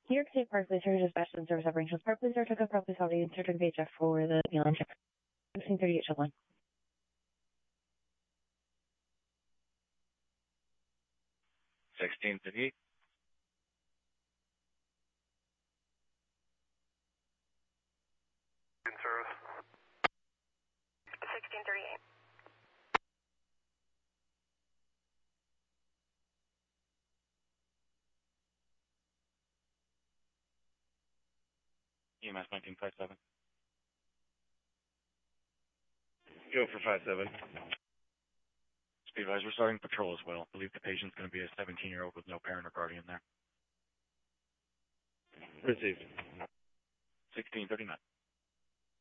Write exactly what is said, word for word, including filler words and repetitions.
New York State Park Police are dispatched and service operations. Park Police are took up Park Police Holiday and took V H F for the Elon check. sixteen thirty-eight shell line. sixteen thirty-eight. In service. sixteen thirty-eight. E M S nineteen fifty-seven. Go for five seven. Speed advisor, we're starting patrol as well. I believe the patient's going to be a seventeen-year-old with no parent or guardian there. Received. sixteen thirty-nine.